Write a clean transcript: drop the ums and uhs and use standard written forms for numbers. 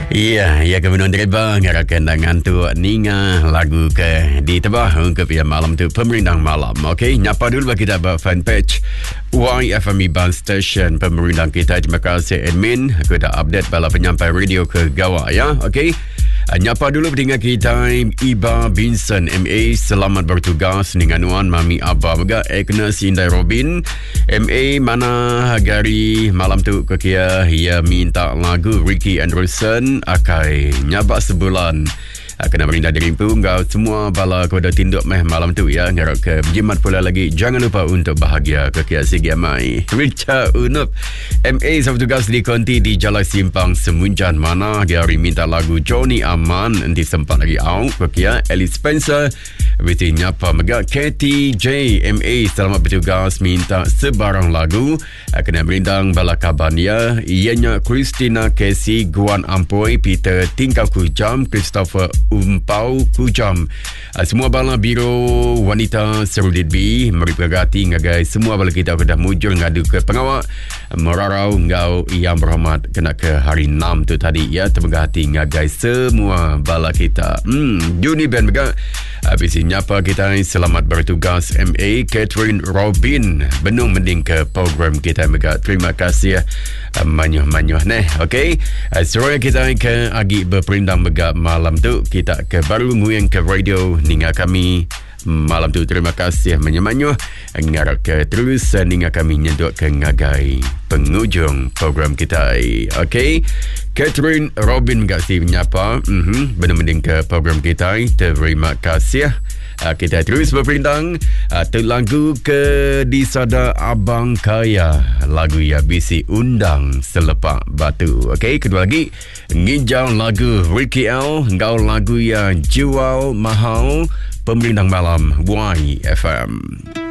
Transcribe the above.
Iya, ya kemudian terima ngarakan dengan tu Ninga lagu ke di tebah ke via malam tu Pemerintah Malam. Okey, nyapa dulu bagi kita fanpage YFM Band Station Pemerintah kita. Terima kasih admin. Aku dah update bala penyampai radio ke Gawak ya. Okey. Nyapa dulu dengan kita Iba Vincent MA, selamat bertugas dengan Wan Mami Abah juga Agnes Indai Robin MA mana hari malam tu kekia ia minta lagu Ricky Anderson akai nyabak sebulan kena berindah diri pun kau semua bala koda tinduk meh malam tu ya ngarap ke jimat pula lagi. Jangan lupa untuk bahagia kekia sigi amai Richard Unup MA sama tugas di konti di Jalan Simpang Semunjan mana hari minta lagu Johnny Aman nanti sempat lagi out kekia Alice Spencer Witi nyapa mega Katie J MA selamat bertugas minta sebarang lagu kena berindang bala kabania ianya Christina Casey Guan Ampoi Peter Tingkau Kujam Christopher Umpau Kujam semua bala biro wanita Serudit B mari perhati ngagai semua bala kita dah mujur ngadu ke pengawak merarau ngau yang berhormat kena ke hari 6 tu tadi ya terima kasih ngagai semua bala kita Juni Ben mega habis nyapa kita selamat bertugas MA Catherine Robin benung mending ke program kita mega terima kasih manyuh-manyuh neh okey suruh kita ke agi berperindang mega malam tu kita ke baru nguyang ke radio ninga kami malam tu terima kasih menyemanyuh ngarap ke terus ninga kami nyedok ke ngagai penghujung program kita okey Catherine Robin kasih menyapa benar-benar ke program kita terima kasih kita terus berperindang lagu ke di sada Abang Kaya lagu ya bisi undang selepak batu okey kedua lagi ngijau lagu Ricky L ngau lagu ya jual mahal Pemerintah Malam YFM.